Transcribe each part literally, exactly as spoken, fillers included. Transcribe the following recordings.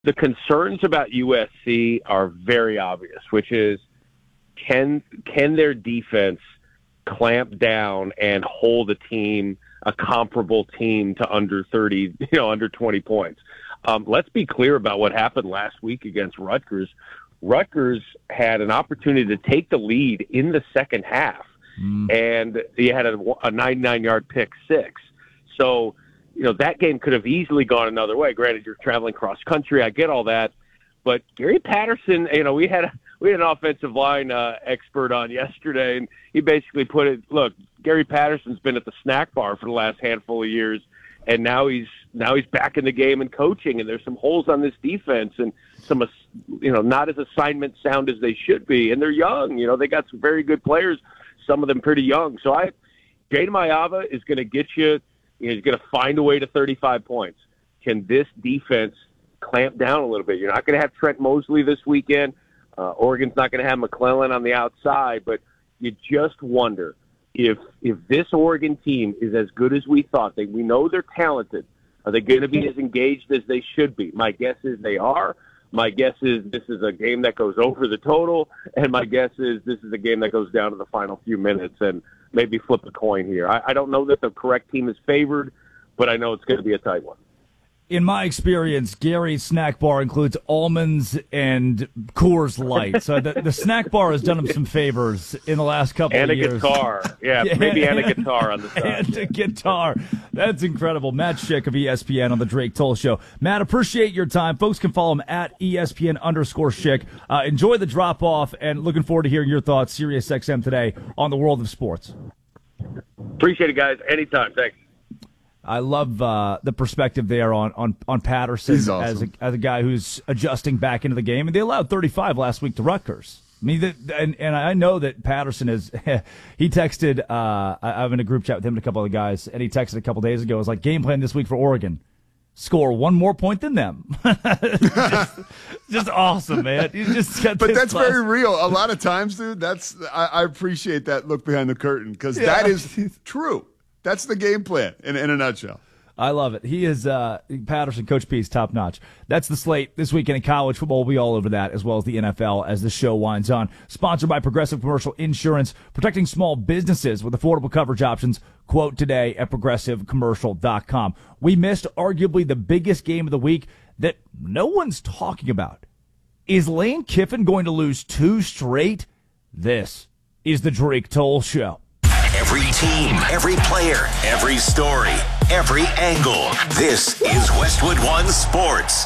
The concerns about U S C are very obvious, which is can can their defense clamp down and hold a team, a comparable team, to under thirty, you know, under twenty points. Um, let's be clear about what happened last week against Rutgers. Rutgers had an opportunity to take the lead in the second half, mm. and he had a, a ninety-nine-yard pick six. So, you know, that game could have easily gone another way. Granted, you're traveling cross country. I get all that. But Gary Patterson, you know, we had a, we had an offensive line uh, expert on yesterday, and he basically put it, look, Gary Patterson's been at the snack bar for the last handful of years, and now he's now he's back in the game and coaching, and there's some holes on this defense and some, you know, not as assignment sound as they should be. And they're young. You know, they got some very good players, some of them pretty young. So I, Jada Maiava is going to get you, you know, he's going to find a way to thirty-five points. Can this defense clamp down a little bit? You're not going to have Trent Mosley this weekend. Uh, Oregon's not going to have McClellan on the outside, but you just wonder if if this Oregon team is as good as we thought. They, we know they're talented. Are they going to be as engaged as they should be? My guess is they are. My guess is this is a game that goes over the total, and my guess is this is a game that goes down to the final few minutes and maybe flip a coin here. I, I don't know that the correct team is favored, but I know it's going to be a tight one. In my experience, Gary's snack bar includes almonds and Coors Light. So the, the snack bar has done him some favors in the last couple and of years. And a guitar. Yeah, yeah, maybe and a guitar on the side. And a guitar. That's incredible. Matt Schick of E S P N on the Drake Toll Show. Matt, appreciate your time. Folks can follow him at E S P N underscore Schick. Uh, enjoy the drop-off, and looking forward to hearing your thoughts, Sirius X M today, on the world of sports. Appreciate it, guys. Anytime. Thanks. I love uh, the perspective there on on, on Patterson awesome. as, a, as a guy who's adjusting back into the game. And they allowed thirty-five last week to Rutgers. I mean, the, and, and I know that Patterson is – he texted uh, – I'm in a group chat with him and a couple of guys, and he texted a couple days ago. It was like, game plan this week for Oregon. Score one more point than them. just, just awesome, man. You just got but that's class. very real. A lot of times, dude, that's I, I appreciate that look behind the curtain because yeah. that is true. That's the game plan in, in a nutshell. I love it. He is uh, Patterson, Coach P is top notch. That's the slate this weekend in college football. We'll be all over that, as well as the N F L as the show winds on. Sponsored by Progressive Commercial Insurance, protecting small businesses with affordable coverage options. Quote today at progressive commercial dot com. We missed arguably the biggest game of the week that no one's talking about. Is Lane Kiffin going to lose two straight? This is the Drake Toll Show. Every team, every player, every story, every angle. This is Westwood One Sports.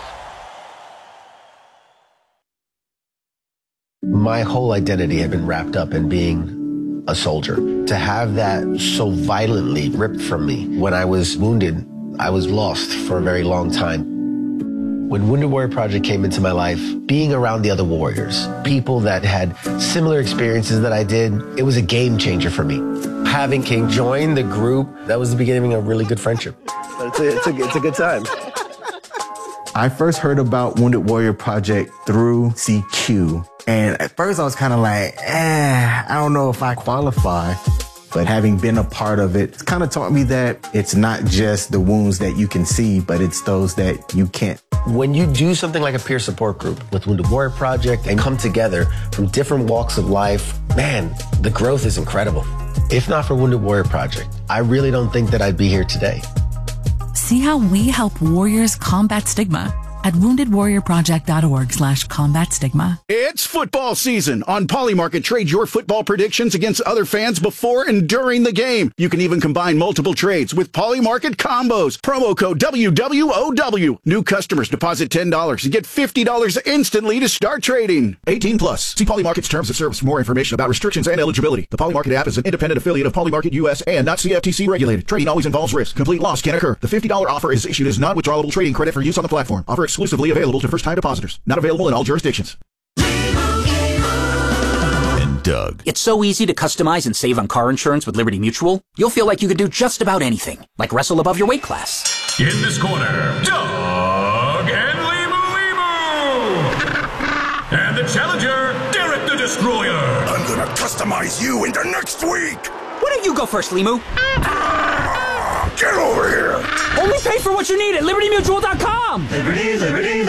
My whole identity had been wrapped up in being a soldier. To have that so violently ripped from me when I was wounded, I was lost for a very long time. When Wounded Warrior Project came into my life, being around the other warriors, people that had similar experiences that I did, it was a game changer for me. Having King join the group, that was the beginning of a really good friendship. But it's a, it's a, it's a good time. I first heard about Wounded Warrior Project through C Q. And at first I was kind of like, eh, I don't know if I qualify. But having been a part of it, it's kind of taught me that it's not just the wounds that you can see, but it's those that you can't. When you do something like a peer support group with Wounded Warrior Project and come together from different walks of life, man, the growth is incredible. If not for Wounded Warrior Project, I really don't think that I'd be here today. See how we help warriors combat stigma at wounded warrior project dot org slash combat stigma. It's football season. On Polymarket, trade your football predictions against other fans before and during the game. You can even combine multiple trades with Polymarket combos. Promo code W W O W. New customers deposit ten dollars and get fifty dollars instantly to start trading. eighteen plus. See Polymarket's terms of service for more information about restrictions and eligibility. The Polymarket app is an independent affiliate of Polymarket U S and not C F T C regulated. Trading always involves risk. Complete loss can occur. The fifty dollars offer is issued as non-withdrawable trading credit for use on the platform. Offer exclusively available to first-time depositors. Not available in all jurisdictions. And Doug. It's so easy to customize and save on car insurance with Liberty Mutual. You'll feel like you could do just about anything, like wrestle above your weight class. In this corner, Doug and Limu Limu. And the challenger, Derek the Destroyer. I'm gonna customize you into next week. Why don't you go first, Limu? Get over here. Only pay for what you need at liberty mutual dot com. Liberty, liberty.